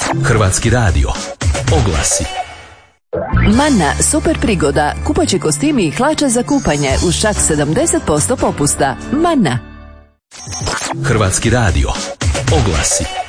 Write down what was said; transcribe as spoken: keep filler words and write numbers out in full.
Hrvatski radio. Oglasi. Manna, super prigoda. Kupaći kostimi i hlače za kupanje uz čak sedamdeset posto popusta. Manna. Hrvatski radio. Oglasi.